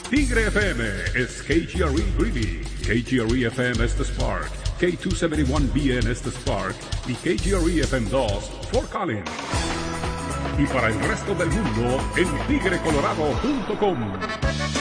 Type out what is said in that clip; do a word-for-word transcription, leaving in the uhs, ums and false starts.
Tigre F M is K G R E Greeley, K G R E F M Estes Park, K two seventy-one B N Estes Park y K G R E F M dos Fort Collins. Y para el resto del mundo en tigre colorado punto com.